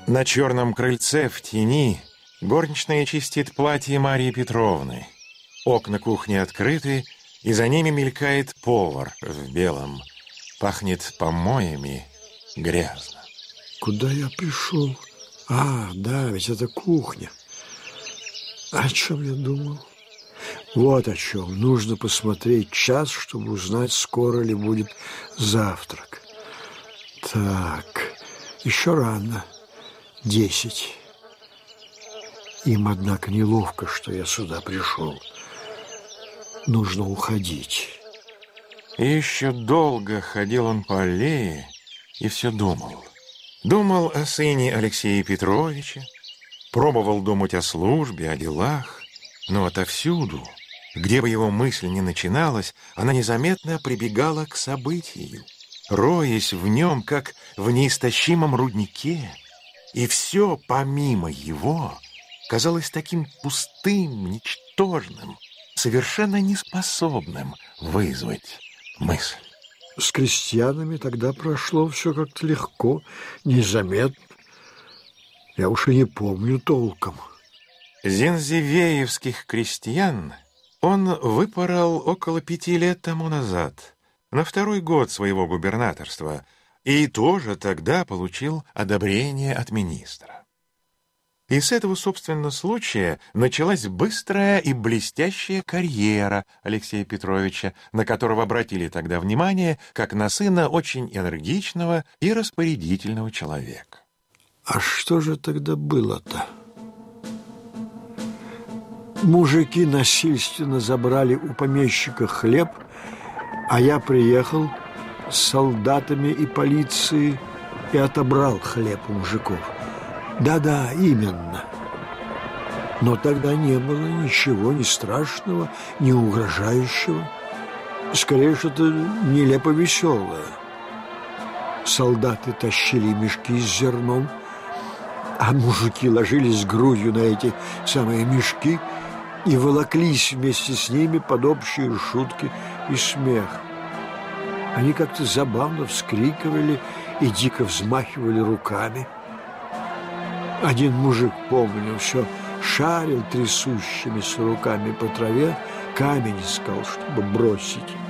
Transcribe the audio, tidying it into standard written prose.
На черном крыльце в тени горничная чистит платье Марии Петровны. Окна кухни открыты, и за ними мелькает повар в белом. Пахнет помоями, грязно. Куда я пришел? Да, ведь это кухня. О чем я думал? Вот о чем. Нужно посмотреть час, чтобы узнать, скоро ли будет завтрак. Так, еще рано. 10. Им, однако, неловко, что я сюда пришел. Нужно уходить. И еще долго ходил он по аллее и все думал. Думал о сыне Алексея Петровича, пробовал думать о службе, о делах, но отовсюду, где бы его мысль ни начиналась, она незаметно прибегала к событию, роясь в нем, как в неистощимом руднике, и все помимо его казалось таким пустым, ничтожным, совершенно неспособным вызвать мысль. С крестьянами тогда прошло все как-то легко, незаметно. Я уж и не помню толком. Зензивеевских крестьян он выпорол около 5 лет тому назад, на 2-й год своего губернаторства, и тоже тогда получил одобрение от министра. И с этого, собственно, случая началась быстрая и блестящая карьера Алексея Петровича, на которого обратили тогда внимание, как на сына очень энергичного и распорядительного человека. А что же тогда было-то? Мужики насильственно забрали у помещика хлеб, а я приехал с солдатами и полицией и отобрал хлеб у мужиков. Да, именно. Но тогда не было ничего ни страшного, ни угрожающего. Скорее, что-то нелепо веселое. Солдаты тащили мешки с зерном, а мужики ложились грудью на эти самые мешки и волоклись вместе с ними под общие шутки и смех. Они как-то забавно вскрикивали и дико взмахивали руками. Один мужик, помню, все шарил трясущимися руками по траве, камень искал, чтобы бросить.